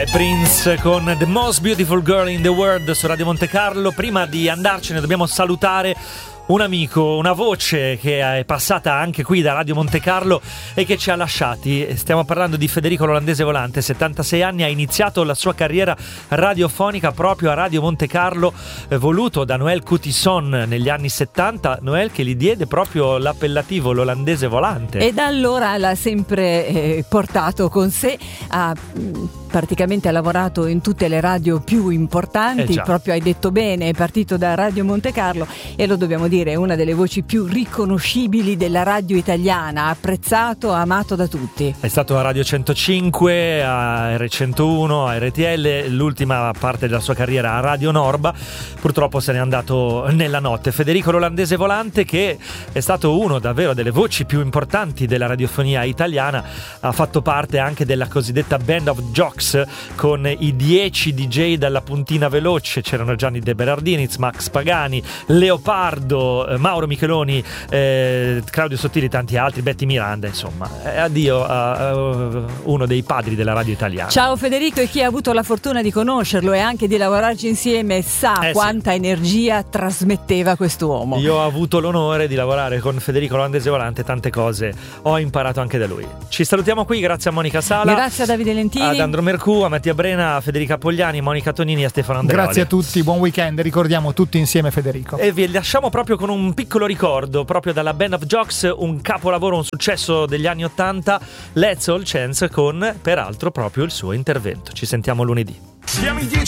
Prince con The Most Beautiful Girl in the World su Radio Monte Carlo. Prima di andarcene dobbiamo salutare un amico, una voce che è passata anche qui da Radio Monte Carlo e che ci ha lasciati. Stiamo parlando di Federico L'Olandese Volante, 76 anni, ha iniziato la sua carriera radiofonica proprio a Radio Monte Carlo, voluto da Noël Coutisson negli anni 70, Noël che gli diede proprio l'appellativo L'Olandese Volante. E da allora l'ha sempre portato con sé, praticamente ha lavorato in tutte le radio più importanti, proprio hai detto bene, è partito da Radio Monte Carlo e lo dobbiamo dire, è una delle voci più riconoscibili della radio italiana, apprezzato, amato da tutti. È stato a Radio 105, a R101, a RTL, l'ultima parte della sua carriera a Radio Norba, purtroppo se n'è andato nella notte. Federico L'Olandese Volante, che è stato uno davvero delle voci più importanti della radiofonia italiana, ha fatto parte anche della cosiddetta Band of Jocks, con i 10 DJ dalla puntina veloce. C'erano Gianni De Berardinez, Max Pagani, Leopardo, Mauro Micheloni, Claudio Sottili, tanti altri, Betty Miranda, insomma. Addio a uno dei padri della radio italiana. Ciao Federico, e chi ha avuto la fortuna di conoscerlo e anche di lavorarci insieme sa quanta energia trasmetteva quest'uomo. Io ho avuto l'onore di lavorare con Federico L'Olandese Volante, tante cose ho imparato anche da lui. Ci salutiamo qui, grazie a Monica Sala, grazie a Davide Lentini, ad Andro Mercù, a Mattia Brena, a Federica Pogliani, Monica Tonini e a Stefano Andreoli. Grazie a tutti, buon weekend, ricordiamo tutti insieme Federico. E vi lasciamo proprio con un piccolo ricordo, proprio dalla Band of Jocks, un capolavoro, un successo degli anni 80, Let's All Chance, con peraltro proprio il suo intervento. Ci sentiamo lunedì. Siamo i 10